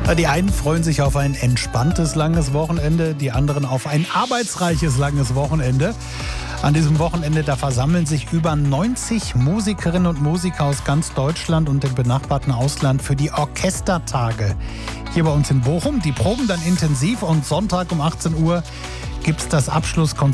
Die einen freuen sich auf ein entspanntes, langes Wochenende, die anderen auf ein arbeitsreiches, langes Wochenende. An diesem Wochenende, da versammeln sich über 90 Musikerinnen und Musiker aus ganz Deutschland und dem benachbarten Ausland für die Orchestertage. Hier bei uns in Bochum, die proben dann intensiv und Sonntag um 18 Uhr gibt es das Abschlusskonzert